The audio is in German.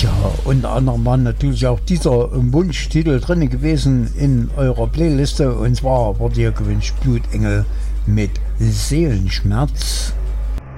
Ja, unter anderem war natürlich auch dieser Wunschtitel drin gewesen in eurer Playliste. Und zwar wurde hier gewünscht Blutengel mit Seelenschmerz.